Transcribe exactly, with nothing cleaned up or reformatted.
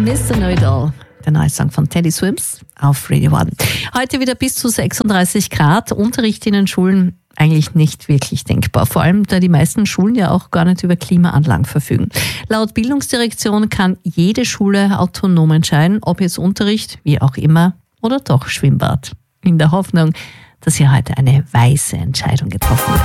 Mister Know-it-all, der neue Song von Teddy Swims auf Radio One. Heute wieder bis zu sechsunddreißig Grad. Unterricht in den Schulen eigentlich nicht wirklich denkbar. Vor allem, da die meisten Schulen ja auch gar nicht über Klimaanlagen verfügen. Laut Bildungsdirektion kann jede Schule autonom entscheiden, ob jetzt Unterricht, wie auch immer, oder doch Schwimmbad. In der Hoffnung, dass hier heute eine weise Entscheidung getroffen wird.